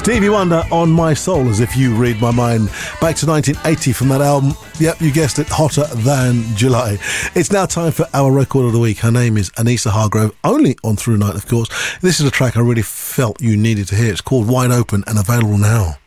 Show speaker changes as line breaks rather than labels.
Stevie Wonder on My Soul, As If You Read My Mind. Back to 1980 from that album. Yep, you guessed it, Hotter Than July. It's now time for our record of the week. Her name is Anissa Hargrove, only on Through Night, of course. This is a track I really felt you needed to hear. It's called Wide Open and available now.